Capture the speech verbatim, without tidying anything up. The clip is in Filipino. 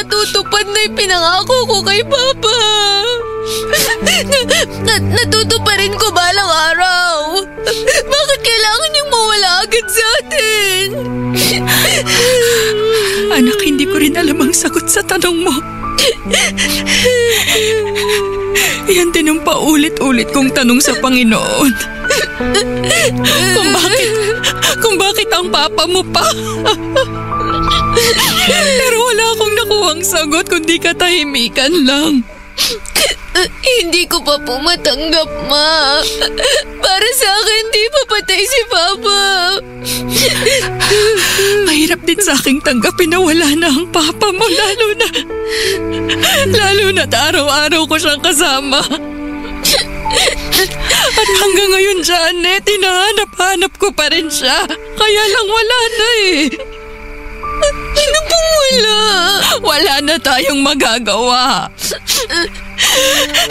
natutupad na yung pinangako ko kay Papa. Na, na, natutuparin ko balang araw. Bakit kailangan niyong mawala agad sa atin? Anak, hindi ko rin alam ang sagot sa tanong mo. Yan din ang paulit-ulit kong tanong sa Panginoon. Kung bakit, kung bakit ang papa mo pa? Pero wala akong nakuhang sagot kundi katahimikan lang. Hindi ko pa po matanggap, Ma. Para sa akin, di papatay si Papa. Mahirap din sa aking tanggapin na wala na ang papa mo, lalo na lalo na araw-araw ko siyang kasama. At hanggang ngayon, Janet, hinahanap-hanap ko pa rin siya. Kaya lang wala na eh. Ano pong wala? Wala na tayong magagawa.